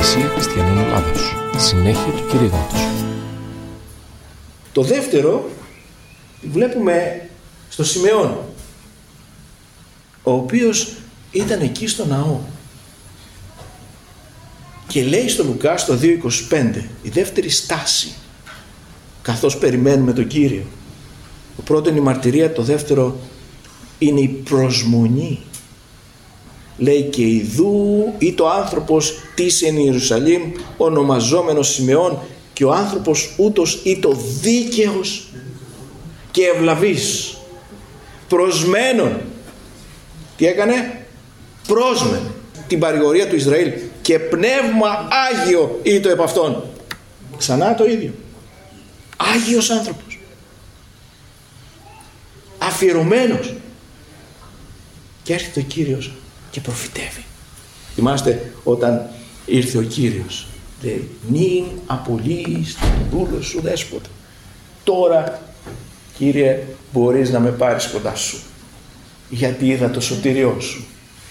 Εκκλησία Χριστιανών Ελλάδος. Συνέχεια του κηρύγματος. Το δεύτερο βλέπουμε στο Σιμεών, ο οποίος ήταν εκεί στο ναό και λέει στο Λουκά στο 2:25, η δεύτερη στάση καθώς περιμένουμε τον Κύριο. Το πρώτο είναι η μαρτυρία, το δεύτερο είναι η προσμονή. Λέει και ιδού ή το άνθρωπος της εν Ιερουσαλήμ ονομαζόμενος Σιμεών, και ο άνθρωπος ούτως ή το δίκαιος και ευλαβής, προσμένων. Τι έκανε? Πρόσμενε την παρηγορία του Ισραήλ, και πνεύμα Άγιο ή το επ' αυτόν. Ξανά το ίδιο. Άγιος άνθρωπος, αφιερωμένος, και έρχεται ο Κύριος και προφητεύει. Θυμάστε όταν ήρθε ο Κύριος, λέει νυν απολύεις τον δούλο σου δέσποτα. Τώρα, Κύριε, μπορείς να με πάρεις κοντά σου, γιατί είδα το σωτήριό σου.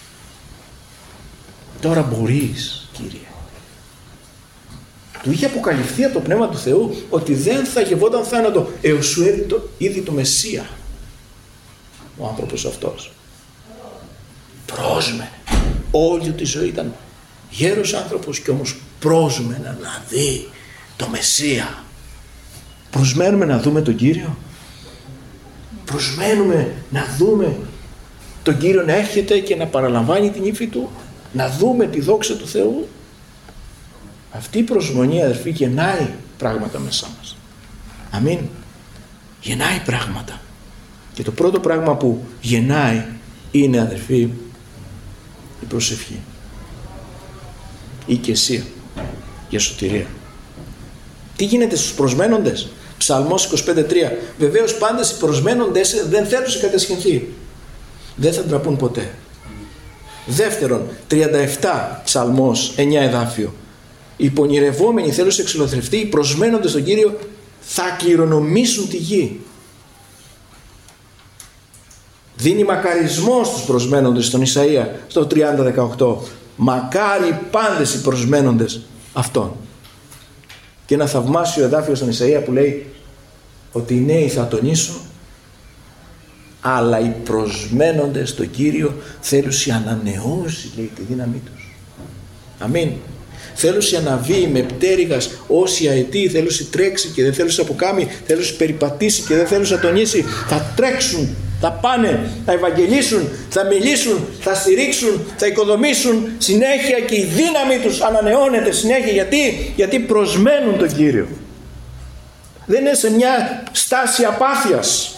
Τώρα μπορείς, Κύριε. Του είχε αποκαλυφθεί από το Πνεύμα του Θεού ότι δεν θα γευόταν θάνατο έως σου είδη το Μεσσία ο άνθρωπος αυτός. Πρόσμενε. Όλη τη ζωή ήταν γέρος άνθρωπος και όμως πρόσμενε να δει το Μεσσία. Προσμένουμε να δούμε τον Κύριο. Προσμένουμε να δούμε τον Κύριο να έρχεται και να παραλαμβάνει την ύφη του. Να δούμε τη δόξα του Θεού. Αυτή η προσμονή, αδερφοί, γεννάει πράγματα μέσα μας. Αμήν. Γεννάει πράγματα. Και το πρώτο πράγμα που γεννάει είναι, αδερφοί, η προσευχή. Η οικεσία για σωτηρία. Τι γίνεται στους προσμένοντες? Ψαλμός 25:3. Βεβαίως πάντες οι προσμένοντες δεν θέλουν σε κατασχυνθεί. Δεν θα ντραπούν ποτέ. Δεύτερον, 37 Ψαλμός, 9 εδάφιο. Οι πονηρευόμενοι θέλουν σε εξολοθρευτεί, οι προσμένοντες στον Κύριο θα κληρονομήσουν τη γη. Δίνει μακαρισμό στους προσμένοντες στον Ισαΐα στο 30:18. Μακάρι πάντες οι προσμένοντες αυτών. Και ένα θαυμάσιο εδάφιο στον Ισαΐα που λέει ότι οι νέοι θα τονίσουν, αλλά οι προσμένοντες στον Κύριο θέλουσι ανανεώσει, λέει, τη δύναμή τους. Αμήν. Θέλουσι αναβεί με πτέρυγας όσοι αετοί, θέλουσι τρέξει και δεν θέλουσι αποκάμει, θέλουσι περιπατήσει και δεν θέλουσι ατονίσει. Θα τρέξουν, θα πάνε, θα ευαγγελίσουν, θα μιλήσουν, θα στηρίξουν, θα οικοδομήσουν συνέχεια, και η δύναμη τους ανανεώνεται συνέχεια. Γιατί προσμένουν τον Κύριο. Δεν είναι σε μια στάση απάθειας,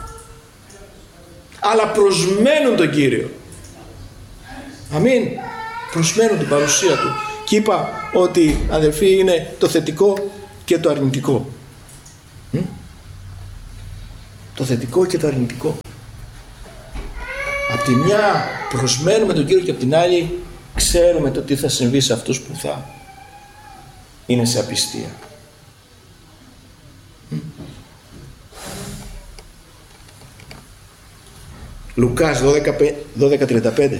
αλλά προσμένουν τον Κύριο. Αμήν. Προσμένουν την παρουσία Του. Και είπα ότι, αδελφοί, είναι το θετικό και το αρνητικό. Το θετικό και το αρνητικό. Απ' τη μια προσμένουμε τον Κύριο και απ' την άλλη ξέρουμε το τι θα συμβεί σε αυτούς που θα είναι σε απιστία. Λουκάς 12:35.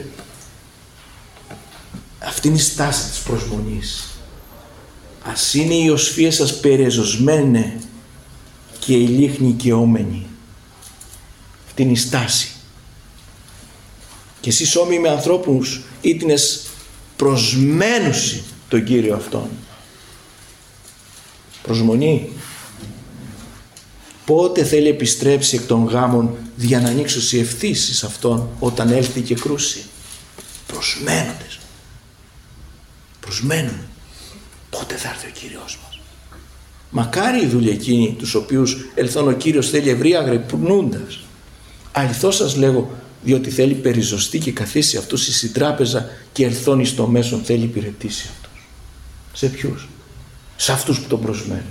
Αυτή είναι η στάση της προσμονής. Ας είναι οι οσφίες σας περεζωσμένε και η λίχνη οικαιόμενη. Αυτή είναι η στάση. Και εσείς όμοιοι με ανθρώπους ήτινες προσμένουσι τον Κύριο αυτόν. Προσμονή. Πότε θέλει επιστρέψει εκ των γάμων για να ανοίξουν οι ευθύσεις αυτόν όταν έλθει και κρούσει? Προσμένοντες. Προσμένουν. Πότε θα έρθει ο Κύριος μας? Μακάρι οι δούλοι εκείνοι τους οποίους ελθόν ο Κύριος θέλει ευρία αγρυπνούντας. Αληθώς σας λέγω, διότι θέλει περιζωστεί και καθίσει αυτούς εις η τράπεζα, και ελθόν εις το μέσον θέλει υπηρετήσει αυτούς. Σε ποιους? Σε αυτούς που τον προσμένουν.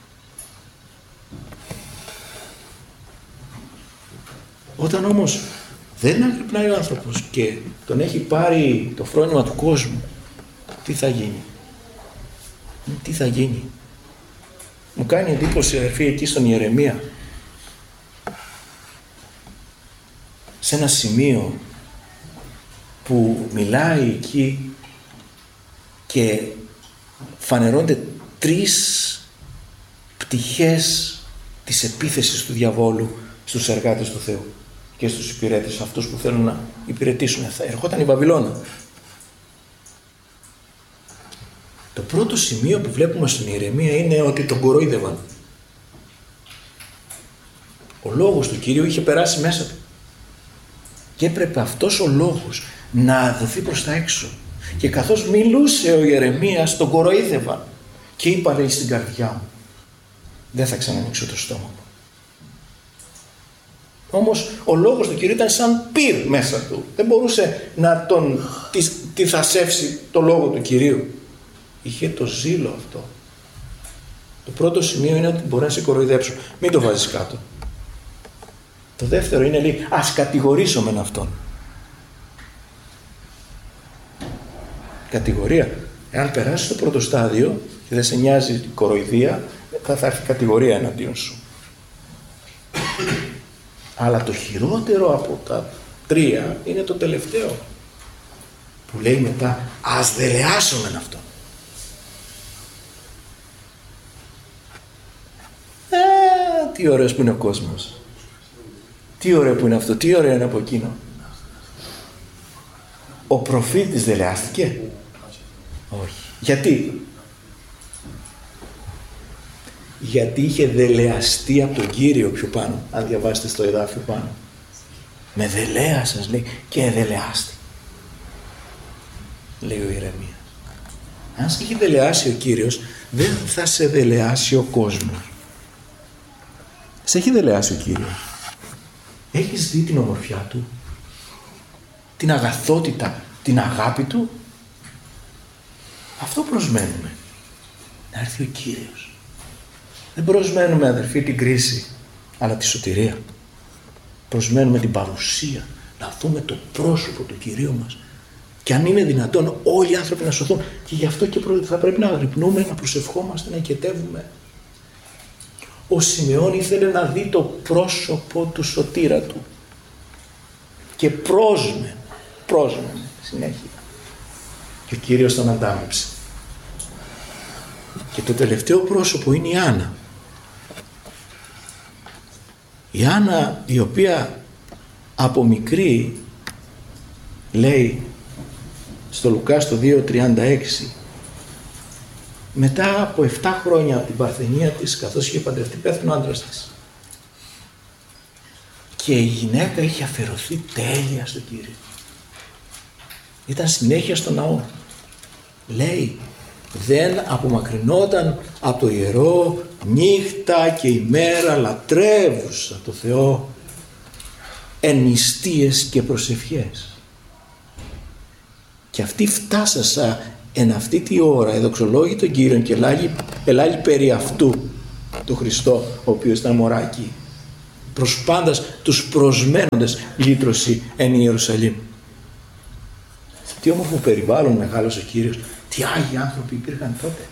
Όταν όμως δεν αγρυπνάει ο άνθρωπος και τον έχει πάρει το φρόνημα του κόσμου, τι θα γίνει? Τι θα γίνει? Μου κάνει εντύπωση, αδερφοί, εκεί στον Ιερεμία, σε ένα σημείο που μιλάει εκεί και φανερώνται τρεις πτυχές της επίθεσης του διαβόλου στους εργάτες του Θεού και στους υπηρέτες, αυτούς που θέλουν να υπηρετήσουν. Θα ερχόταν η Βαβυλώνα. Το πρώτο σημείο που βλέπουμε στην Ιερεμία είναι ότι τον κοροϊδεύαν. Ο λόγος του Κυρίου είχε περάσει μέσα του και έπρεπε αυτός ο λόγος να δοθεί προς τα έξω. Και καθώς μιλούσε ο Ιερεμίας, τον κοροϊδεύαν και είπα, λέει, στην καρδιά μου, δεν θα ξανανοίξω το στόμα μου. Όμως ο λόγος του Κυρίου ήταν σαν πυρ μέσα του. Δεν μπορούσε να τον τυθασεύσει το λόγο του Κυρίου. Είχε το ζήλο αυτό. Το πρώτο σημείο είναι ότι μπορεί να σε κοροϊδέψω. Μην το βάζεις κάτω. Το δεύτερο είναι, λέει, ας κατηγορήσω μεν αυτόν. Κατηγορία. Εάν περάσεις το πρώτο στάδιο και δεν σε νοιάζει η κοροϊδία, θα έρθει κατηγορία εναντίον σου. Αλλά το χειρότερο από τα τρία είναι το τελευταίο, που λέει μετά, ας δελεάσομεν αυτόν. Τι ωραίος που είναι ο κόσμος. Τι ωραίο που είναι αυτό, τι ωραίο είναι από εκείνο. Ο προφήτης δελεάστηκε? Όχι. Γιατί? Γιατί είχε δελεαστεί από τον Κύριο πιο πάνω. Αν διαβάσετε στο εδάφιο πάνω. Με δελέασας, λέει, και δελεάστη. Λέει ο Ιερεμίας. Αν σε έχει δελεάσει ο Κύριος, δεν θα σε δελεάσει ο κόσμος. Σε έχει δελεάσει ο Κύριος. Έχεις δει την ομορφιά του, την αγαθότητα, την αγάπη του? Αυτό προσμένουμε. Να έρθει ο Κύριος. Δεν προσμένουμε, αδερφοί, την κρίση, αλλά τη σωτηρία. Προσμένουμε την παρουσία, να δούμε το πρόσωπο του Κυρίου μας. Και αν είναι δυνατόν όλοι οι άνθρωποι να σωθούν. Και γι' αυτό και θα πρέπει να αγρυπνούμε, να προσευχόμαστε, να οικετεύουμε. Ο Σιμεών ήθελε να δει το πρόσωπο του σωτήρα του. Και πρόσμενε συνέχεια. Και ο Κύριος τον αντάμεψε. Και το τελευταίο πρόσωπο είναι η Άννα. Η Άννα, η οποία από μικρή, λέει στο Λουκά στο 2:36, μετά από 7 χρόνια από την παρθενία της, καθώς είχε παντρευτεί, πέθανε ο άντρας της. Και η γυναίκα είχε αφιερωθεί τέλεια στον Κύριο. Ήταν συνέχεια στο ναό. Λέει, δεν απομακρυνόταν από το ιερό νύχτα και ημέρα, λατρεύουσα το Θεό εν νηστείες και προσευχές. Και αυτή φτάσασα εν αυτή τη ώρα εδοξολόγη τον Κύριον και ελάγει περί αυτού το Χριστό, ο οποίος ήταν μωράκι, προσπάντας τους προσμένοντες λύτρωση εν Ιερουσαλήμ. Τι όμορφο περιβάλλον μεγάλος ο Κύριος, τι άγιοι άνθρωποι υπήρχαν τότε.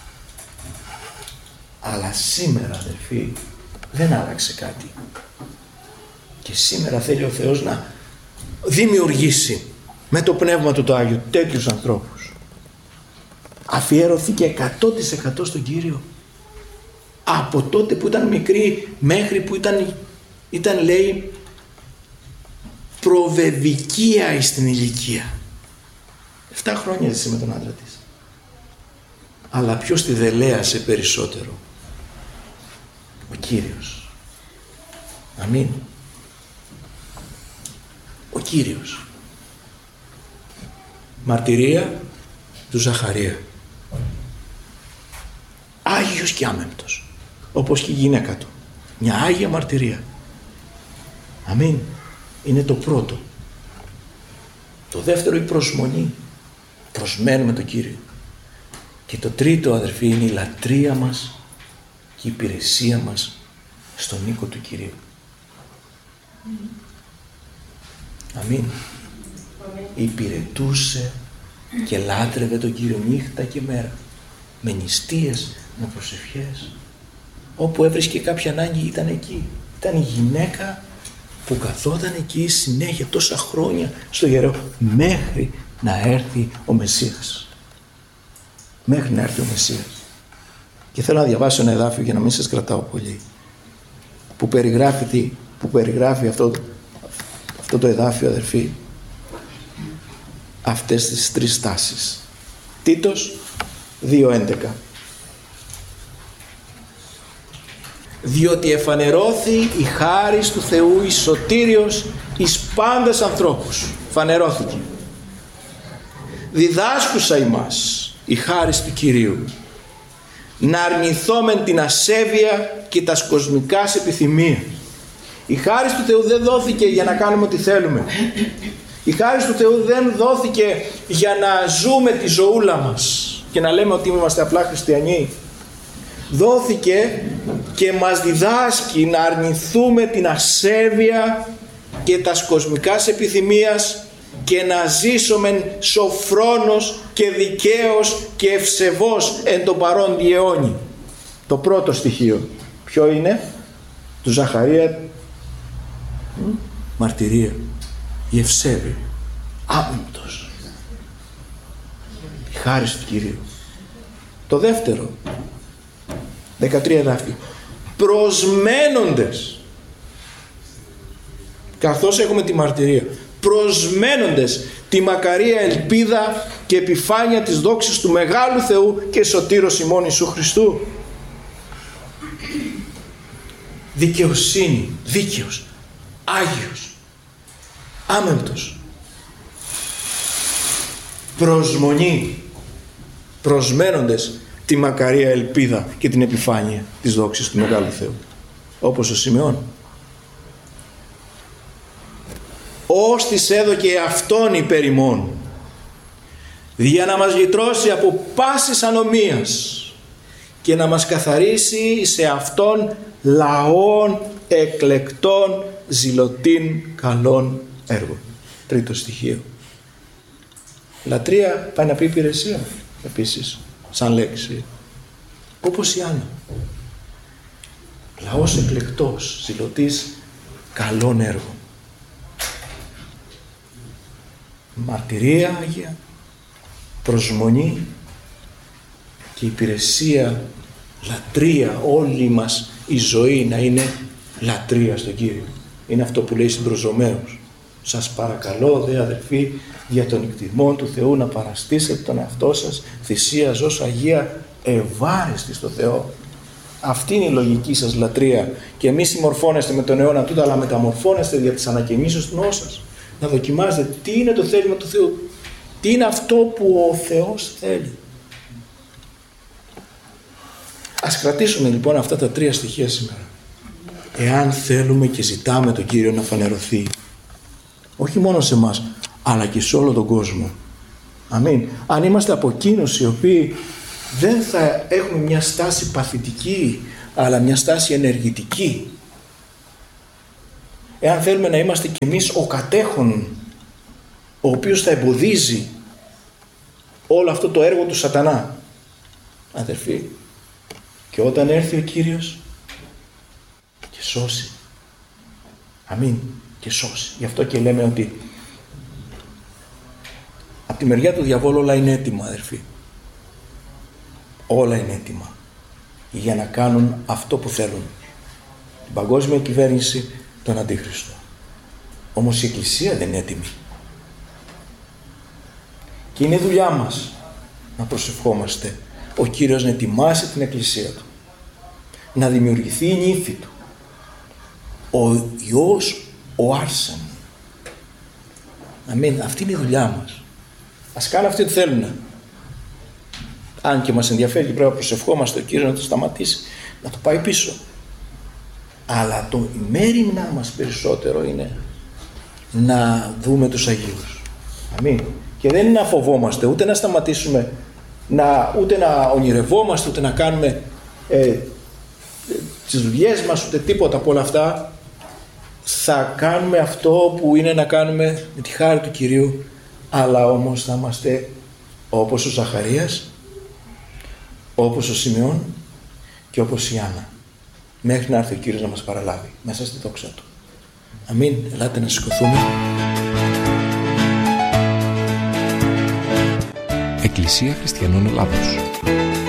Αλλά σήμερα, αδελφοί, δεν άλλαξε κάτι. Και σήμερα θέλει ο Θεός να δημιουργήσει με το Πνεύμα του το Άγιο τέτοιους ανθρώπους. Αφιερωθήκε 100% στον Κύριο. Από τότε που ήταν μικρή μέχρι που ήταν λέει προβεβικία στην ηλικία. 7 χρόνια ζήσε με τον άντρα της. Αλλά ποιος τη δελέασε περισσότερο? Ο Κύριος. Αμήν. Ο Κύριος. Μαρτυρία του Ζαχαρία. Άγιος και άμεμπτος. Όπως και η γυναίκα του. Μια άγια μαρτυρία. Αμήν. Είναι το πρώτο. Το δεύτερο η προσμονή. Προσμένουμε τον Κύριο. Και το τρίτο, αδερφοί, είναι η λατρεία μας και η υπηρεσία μας στον οίκο του Κυρίου. Αμήν. Υπηρετούσε και λάτρευε τον Κύριο νύχτα και μέρα, με νηστείες, με προσευχές. Όπου έβρισκε κάποια ανάγκη ήταν εκεί. Ήταν η γυναίκα που καθόταν εκεί συνέχεια τόσα χρόνια στο ιερό μέχρι να έρθει ο Μεσσίας. μέχρι να έρθει ο Μεσσίας. Και θέλω να διαβάσω ένα εδάφιο για να μην σας κρατάω πολύ, που περιγράφει αυτό το εδάφιο, αδερφοί, αυτές τις τρεις τάσεις. Τίτος 2:11. Διότι εφανερώθη η χάρις του Θεού εις σωτήριος εις πάντες ανθρώπους. Φανερώθηκε. Διδάσκουσα ημάς η χάρις του Κυρίου, να αρνηθόμεν την ασέβεια και τας κοσμικάς επιθυμία. Η χάρις του Θεού δεν δόθηκε για να κάνουμε ό,τι θέλουμε. Η χάρις του Θεού δεν δόθηκε για να ζούμε τη ζωούλα μας και να λέμε ότι είμαστε απλά χριστιανοί. Δόθηκε και μας διδάσκει να αρνηθούμε την ασέβεια και τας κοσμικάς επιθυμίας και να ζήσομεν σοφρόνος και δικαίος και ευσεβός εν το παρόντι αιώνι. Το πρώτο στοιχείο ποιο είναι? Του Ζαχαρία μαρτυρία, η ευσέβεια, άπλητος, η χάρις του Κυρίου. Το δεύτερο 13 εδάφιο, προσμένοντες, καθώς έχουμε τη μαρτυρία, προσμένοντες τη μακαρία ελπίδα και επιφάνεια της δόξης του μεγάλου Θεού και σωτήρος ημών Ιησού Χριστού. Δικαιοσύνη, δίκαιος, Άγιος, άμεμπτος, προσμονή, προσμένοντες τη μακαρία ελπίδα και την επιφάνεια της δόξης του μεγάλου Θεού, όπως ο Σιμεών. Ως της έδωκε αυτόν υπέρ ημών, για να μας γητρώσει από πάσης ανομίας και να μας καθαρίσει σε αυτόν λαών εκλεκτών ζηλωτήν καλών έργων. Τρίτο στοιχείο. Λατρεία πάει να πει υπηρεσία επίσης, σαν λέξη, όπως η Άννα. Λαός εκλεκτός ζηλωτής καλών έργων. Μαρτυρία Άγια, προσμονή και υπηρεσία, λατρεία. Όλη μας η ζωή να είναι λατρεία στον Κύριο. Είναι αυτό που λέει στην προς Ρωμαίους. Σας παρακαλώ δε αδελφοί, για τον εκτιμών του Θεού να παραστήσετε τον εαυτό σας θυσία ως Αγία ευάρεστη στο Θεό. Αυτή είναι η λογική σας λατρεία. Και εμείς συμμορφώνεστε με τον αιώνα τούτο, αλλά μεταμορφώνεστε δια της ανακαινήσεως του νόου σας. Να δοκιμάζετε τι είναι το θέλημα του Θεού. Τι είναι αυτό που ο Θεός θέλει. Ας κρατήσουμε λοιπόν αυτά τα τρία στοιχεία σήμερα. Εάν θέλουμε και ζητάμε τον Κύριο να φανερωθεί, όχι μόνο σε εμάς, αλλά και σε όλο τον κόσμο. Αμήν. Αν είμαστε από εκείνους οι οποίοι δεν θα έχουμε μια στάση παθητική, αλλά μια στάση ενεργητική. Εάν θέλουμε να είμαστε κι εμείς ο κατέχον, ο οποίος θα εμποδίζει όλο αυτό το έργο του σατανά. Αδερφοί, και όταν έρθει ο Κύριος και σώσει. Αμήν. Και σώσει. Γι' αυτό και λέμε ότι από τη μεριά του διαβόλου όλα είναι έτοιμα, αδερφοί. Όλα είναι έτοιμα για να κάνουν αυτό που θέλουν. Την παγκόσμια κυβέρνηση, τον Αντίχριστο. Όμως η Εκκλησία δεν είναι έτοιμη. Και είναι δουλειά μας να προσευχόμαστε ο Κύριος να ετοιμάσει την Εκκλησία Του, να δημιουργηθεί η νύφη Του, ο Υιός ο Άρσεν. Αμήν. Αυτή είναι η δουλειά μας. Ας κάνουν αυτοί τι θέλουν. Αν και μας ενδιαφέρει και πρέπει να προσευχόμαστε ο Κύριος να το σταματήσει, να το πάει πίσω. Αλλά το μέριμνά μας περισσότερο είναι να δούμε τους Αγίους. Αμήν. Και δεν είναι να φοβόμαστε, ούτε να σταματήσουμε, ούτε να ονειρευόμαστε, ούτε να κάνουμε τις δουλειές μας, ούτε τίποτα από όλα αυτά. Θα κάνουμε αυτό που είναι να κάνουμε με τη χάρη του Κυρίου, αλλά όμως θα είμαστε όπως ο Ζαχαρίας, όπως ο Σιμεών και όπως η Άννα, μέχρι να έρθει ο Κύριος να μας παραλάβει μέσα στη δόξα Του. Αμήν. Ελάτε να σηκωθούμε. Εκκλησία Χριστιανών Ελλάδος.